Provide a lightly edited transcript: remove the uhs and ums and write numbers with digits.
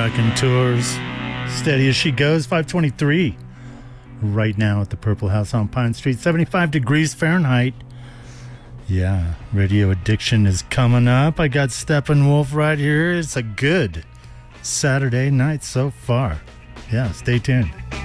Raconteurs. Steady as she goes, 523. Right now at the Purple House on Pine Street, 75 degrees Fahrenheit. Yeah, Radio Addiction is coming up. I got Steppenwolf right here. It's a good Saturday night so far. Yeah, stay tuned.